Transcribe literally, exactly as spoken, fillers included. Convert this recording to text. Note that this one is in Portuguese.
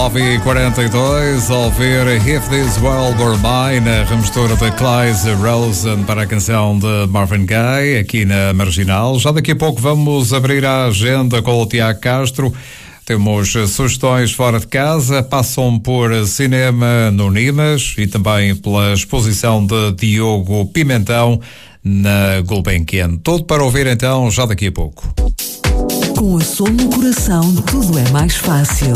nove e quarenta e dois, ao ouvir If This World Were Mine, a remistura de Clyde Rosen para a canção de Marvin Gaye, aqui na Marginal. Já daqui a pouco vamos abrir a agenda com o Tiago Castro. Temos sugestões fora de casa, passam por cinema no Nimas e também pela exposição de Diogo Pimentão na Gulbenkian. Tudo para ouvir então já daqui a pouco. Com a som no coração, tudo é mais fácil.